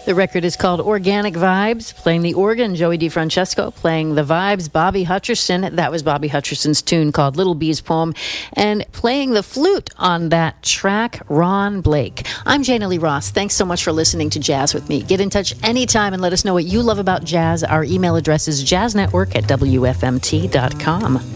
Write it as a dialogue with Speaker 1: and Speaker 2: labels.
Speaker 1: The record is called Organic Vibes. Playing the organ, Joey DeFrancesco. Playing the vibes, Bobby Hutcherson. That was Bobby Hutcherson's tune called Little Bee's Poem. And playing the flute on that track, Ron Blake. I'm Jana Lee Ross. Thanks so much for listening to Jazz with me. Get in touch anytime and let us know what you love about jazz. Our email address is jazznetwork@wfmt.com.